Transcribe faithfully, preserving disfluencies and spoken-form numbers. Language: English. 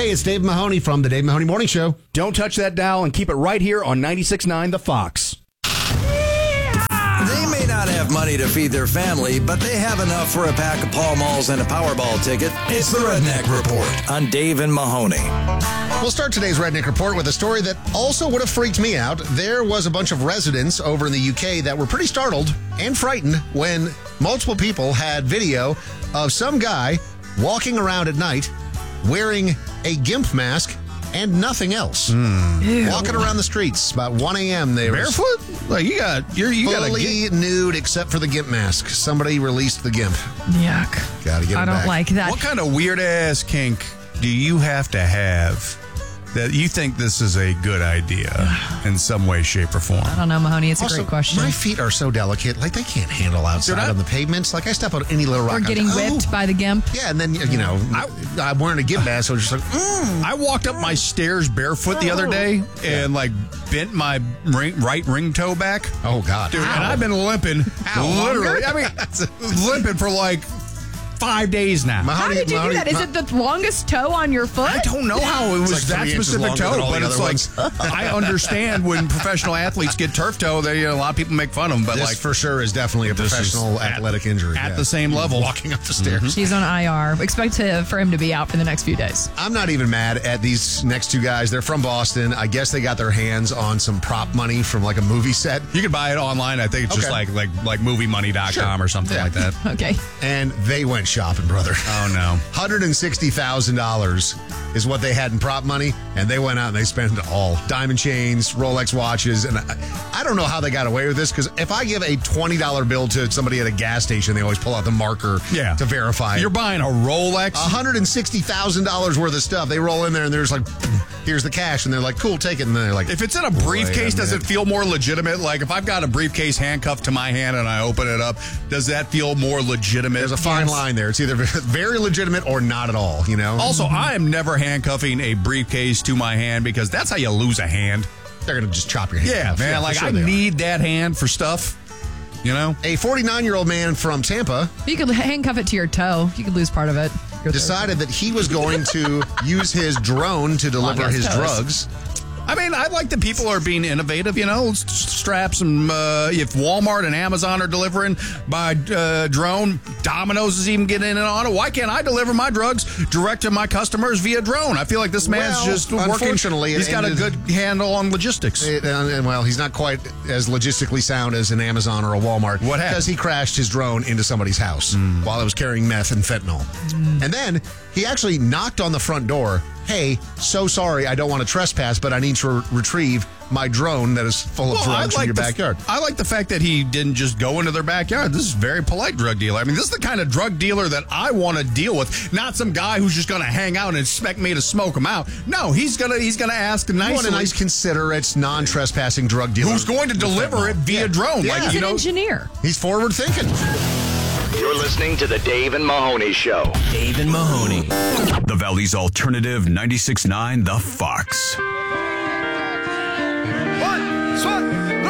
Hey, it's Dave Mahoney from the Dave Mahoney Morning Show. Don't touch that dial and keep it right here on ninety-six point nine The Fox. They may not have money to feed their family, but they have enough for a pack of Pall Malls and a Powerball ticket. It's the Redneck Report on Dave and Mahoney. We'll start today's Redneck Report with a story that also would have freaked me out. There was a bunch of residents over in the U K that were pretty startled and frightened when multiple people had video of some guy walking around at night wearing a GIMP mask and nothing else. Mm. Walking around the streets about one a.m. They Barefoot? were Like you got you're you got fully nude except for the GIMP mask. Somebody released the GIMP. Yuck. Gotta get I it don't back. like that. What kind of weird ass kink do you have to have that you think this is a good idea in some way, shape, or form? I don't know, Mahoney. It's a Also, great question. my feet are so delicate. Like, they can't handle outside Dude, I- on the pavements. Like, I step on any little rock. Or I'm getting like, whipped oh. by the GIMP. Yeah, and then, you know, I, I'm wearing a GIMP mask, so it's just like, mm. I walked up my stairs barefoot the other day and like bent my ring, right ring toe back. Oh, God. Dude, and I've been limping, Ow. literally. I mean, limping for like five days now. How Mahoney- did you Mahoney- do that? Is Ma- it the longest toe on your foot? I don't know how it was like that three inches specific longer than toe, all but the it's other like I understand when professional athletes get turf toe, they you know, a lot of people make fun of them, but This like for sure is definitely a This is professional at- athletic injury. at yeah. the same level. Walking up the stairs. He's on I R. Expect to, for him to be out for the next few days. I'm not even mad at these next two guys. They're from Boston. I guess they got their hands on some prop money from like a movie set. You can buy it online. I think it's just Okay. like like like movie money dot com Sure. or something Yeah. like that. Okay. And they went shopping, brother. Oh no. one hundred sixty thousand dollars is what they had in prop money, and they went out and they spent it all. Diamond chains, Rolex watches, and I, I don't know how they got away with this, because if I give a twenty dollar bill to somebody at a gas station, they always pull out the marker Yeah. to verify. You're buying a Rolex. one hundred sixty thousand dollars worth of stuff. They roll in there and there's like, here's the cash, and they're like, cool, take it. And then they're like, If it's in a Wait briefcase, a does it minute. feel more legitimate? Like if I've got a briefcase handcuffed to my hand and I open it up, does that feel more legitimate? there's a fine Yes. line there. It's either very legitimate or not at all, you know? Also, I am never handcuffing a briefcase to my hand because that's how you lose a hand. They're going to just chop your hand Yeah, off. man. for like sure I they are. need that hand for stuff. You know? A forty-nine-year-old man from Tampa You could handcuff it to your toe. You could lose part of it. Go decided that he was going to use his drone to deliver Long-ass his toes. drugs. I mean, I like that people are being innovative, you know, s- strap some, uh, if Walmart and Amazon are delivering by uh, drone, Domino's is even getting in on it. Why can't I deliver my drugs direct to my customers via drone? I feel like this man's Well, just working. unfortunately, it He's got a ended- good handle on logistics. It- and, and, well, he's not quite as logistically sound as an Amazon or a Walmart. What happened? Because he crashed his drone into somebody's house while it was carrying meth and fentanyl. And then he actually knocked on the front door. Hey, so sorry, I don't want to trespass, but I need to re- retrieve my drone that is full of Well, I drugs from like your the, backyard. I like the fact that he didn't just go into their backyard. This is a very polite drug dealer. I mean, this is the kind of drug dealer that I want to deal with. Not some guy who's just going to hang out and expect me to smoke him out. No, he's gonna he's gonna ask You nicely. want a nice, considerate, non-trespassing drug dealer. Who's going to with deliver fentanyl. it via Yeah. drone? Yeah. Like, He's you an know, engineer. He's forward thinking. You're listening to the Dave and Mahoney Show. Dave and Mahoney. The Valley's Alternative ninety-six point nine The Fox. One, one.